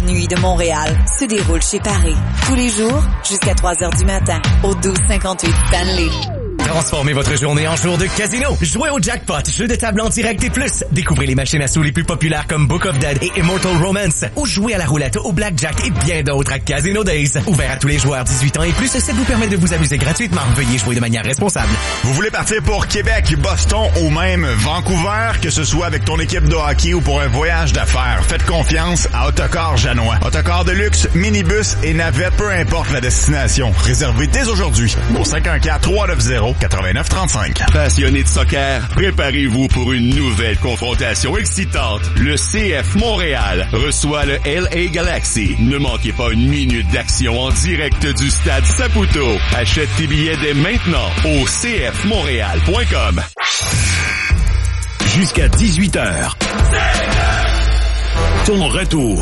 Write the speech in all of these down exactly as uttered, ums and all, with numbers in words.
nuits de Montréal se déroule chez Paris. Tous les jours, jusqu'à trois heures du matin, au douze cinquante-huit Stanley. Transformez votre journée en jour de casino. Jouez au jackpot, jeu de table en direct et plus. Découvrez les machines à sous les plus populaires comme Book of Dead et Immortal Romance. Ou jouez à la roulette, au blackjack et bien d'autres à Casino Days. Ouvert à tous les joueurs dix-huit ans et plus, ça vous permet de vous amuser gratuitement. Veuillez jouer de manière responsable. Vous voulez partir pour Québec, Boston ou même Vancouver, que ce soit avec ton équipe de hockey ou pour un voyage d'affaires, faites confiance à Autocar Janois. Autocar de luxe, minibus et navette, peu importe la destination. Réservez dès aujourd'hui au cinq un quatre, trois neuf zéro, quatre-vingt-neuf trente-cinq. Passionnés de soccer, préparez-vous pour une nouvelle confrontation excitante. Le C F Montréal reçoit le L A Galaxy. Ne manquez pas une minute d'action en direct du stade Saputo. Achète tes billets dès maintenant au c f montréal point com. Jusqu'à dix-huit heures. Ton retour.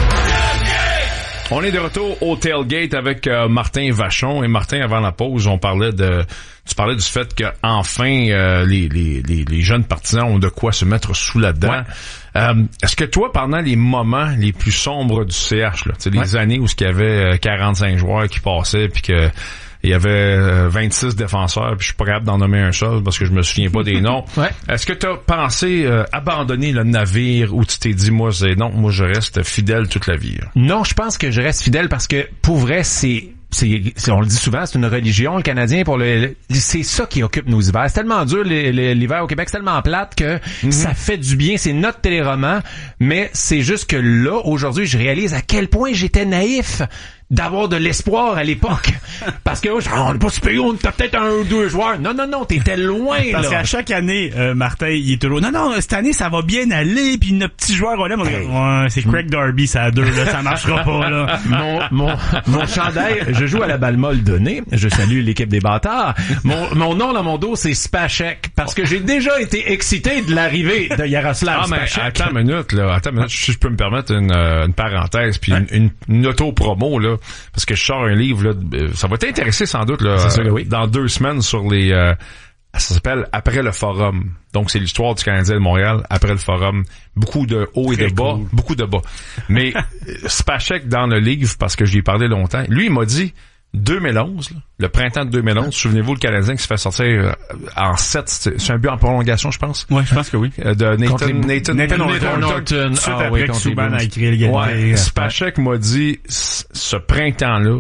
On est de retour au Tailgate avec euh, Martin Vachon. Et Martin, avant la pause, on parlait de, tu parlais du fait que enfin euh, les, les, les, les jeunes partisans ont de quoi se mettre sous la dent. Ouais. Euh, est-ce que toi, pendant les moments les plus sombres du C H, là, les ouais. années où il y avait quarante-cinq joueurs qui passaient, puis que il y avait vingt-six défenseurs, puis je suis pas capable d'en nommer un seul parce que je me souviens pas des noms. Ouais. Est-ce que tu as pensé euh, abandonner le navire ou tu t'es dit, moi, c'est non, moi, je reste fidèle toute la vie? Là. Non, je pense que je reste fidèle parce que, pour vrai, c'est... C'est, c'est, on le dit souvent, c'est une religion, le Canadien, pour le, le c'est ça qui occupe nos hivers. C'est tellement dur, les, les, l'hiver au Québec, c'est tellement plate que mm-hmm. ça fait du bien. C'est notre téléroman, mais c'est juste que là, aujourd'hui, je réalise à quel point j'étais naïf d'avoir de l'espoir à l'époque. Parce que, oh, on n'est pas super, on était peut-être un ou deux joueurs. Non, non, non, t'étais loin, là. Parce qu'à chaque année, euh, Martin, il est toujours, non, non, cette année, ça va bien aller, puis notre petit joueur, on l'aime, on dit, ouais, c'est Craig Darby, ça a deux, là, ça marchera pas, là. Mon, mon, mon chandail, je joue à la balle molle donnée. Je salue l'équipe des bâtards. Mon, mon nom dans mon dos, c'est Spacek. Parce que j'ai déjà été excité de l'arrivée de Yaroslav ah, Spacek. Attends une minute, là. Attends une minute. Si je peux me permettre une, une parenthèse, puis une, une, une auto-promo, là. Parce que je sors un livre, là. Ça va t'intéresser sans doute, là. C'est sûr que oui. Dans deux semaines sur les, euh, ça s'appelle Après le Forum. Donc, c'est l'histoire du Canadien de Montréal après le Forum. Beaucoup de hauts et de bas. Cool. Beaucoup de bas. Mais Spacek, dans le livre, parce que j'y ai parlé longtemps, lui, il m'a dit deux mille onze, là, le printemps de deux mille onze, souvenez-vous, le Canadien qui se fait sortir euh, en sept, c'est, c'est un but en prolongation, je pense. Oui, je pense que oui. Euh, de Nathan, les... Nathan, Nathan, Nathan Norton. Norton. Tout ah, après oui, que Subban a écrit l'égalité. Ouais, Spacek m'a dit, ce printemps-là,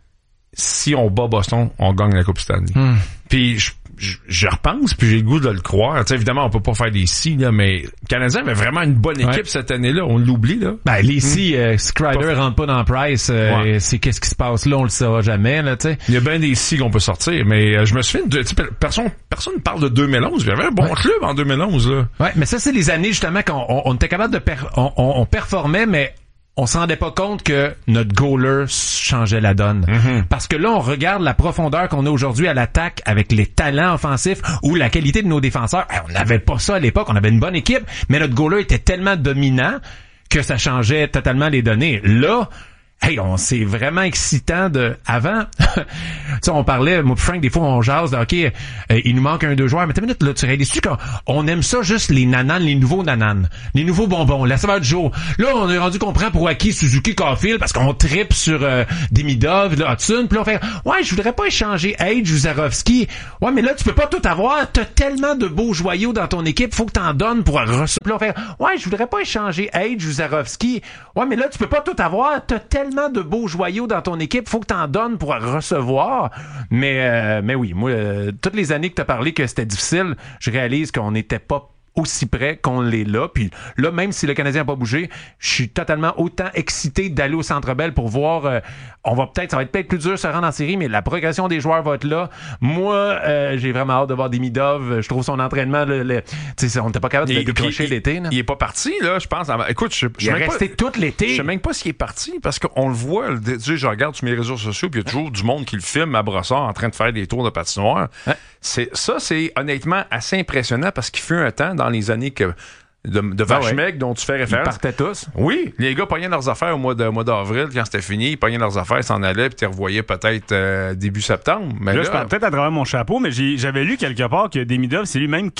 si on bat Boston, on gagne la Coupe Stanley. Hmm. Puis je, je, je repense, puis j'ai le goût de le croire. Tu sais, évidemment, on peut pas faire des si, là, mais le Canadien avait vraiment une bonne équipe ouais. cette année-là. On l'oublie, là. Ben, les si, hmm. euh, Skrider rentre pas dans Price, euh, ouais. c'est qu'est-ce qui se passe là, on le saura jamais, là, tu sais. Il y a bien des si qu'on peut sortir, mais euh, je me souviens de, personne, personne ne parle de deux mille onze. Il y avait un bon ouais. club en deux mille onze, là. Ouais, mais ça, c'est les années, justement, qu'on on, on était capable de, per, on, on, on performait, mais on s'en rendait pas compte que notre goaler changeait la donne. Mm-hmm. Parce que là, on regarde la profondeur qu'on a aujourd'hui à l'attaque avec les talents offensifs ou la qualité de nos défenseurs. On n'avait pas ça à l'époque. On avait une bonne équipe, mais notre goaler était tellement dominant que ça changeait totalement les données. Là, hey, on c'est vraiment excitant de avant. Tu sais, on parlait, moi Frank, des fois on jase de, OK, euh, il nous manque un deux joueurs, mais t'as une minute là, tu réalises-tu qu'on on aime ça juste les nananes, les nouveaux nananes, les nouveaux bonbons, la saveur du jour. Là, on est rendu qu'on prend pour acquis Suzuki, Caulfield parce qu'on tripe sur euh, Demidov, là, Hudson, puis là on fait ouais, je voudrais pas échanger Age ou Zarovski. Ouais, mais là tu peux pas tout avoir, t'as tellement de beaux joyaux dans ton équipe, faut que t'en donnes pour recevoir. Puis là on fait ouais, je voudrais pas échanger Age ou Zarovski. Ouais, mais là tu peux pas tout avoir, t'as tellement de beaux joyaux dans ton équipe, faut que t'en donnes pour recevoir. Mais euh, mais oui, moi, euh, toutes les années que t'as parlé que c'était difficile, je réalise qu'on n'était pas aussi près qu'on l'est là. Puis là, même si le Canadien n'a pas bougé, je suis totalement autant excité d'aller au Centre Bell pour voir. Euh, on va peut-être, ça va être peut-être plus dur de se rendre en série, mais la progression des joueurs va être là. Moi, euh, j'ai vraiment hâte de voir Demidov. Je trouve son entraînement, le, le, on n'était pas capable de le décrocher l'été. Là. Il est pas parti, là, je pense. Écoute, je, je il est resté pas, tout l'été. Je sais même pas s'il est parti, parce qu'on le voit. Tu sais, je regarde sur mes réseaux sociaux, puis il y a toujours du monde qui le filme à Brossard en train de faire des tours de patinoire. Hein? C'est, ça, c'est honnêtement assez impressionnant, parce qu'il fut un temps dans les années que de, de Vache-Mec, ah ouais. dont tu fais référence. Ils partaient tous. Oui, les gars pognaient leurs affaires au mois, de, au mois d'avril, quand c'était fini, ils pognaient leurs affaires, ils s'en allaient, puis tu les revoyais peut-être euh, début septembre. Mais là, là je parle peut-être à travers mon chapeau, mais j'ai, j'avais lu quelque part que Demidov, c'est lui-même qui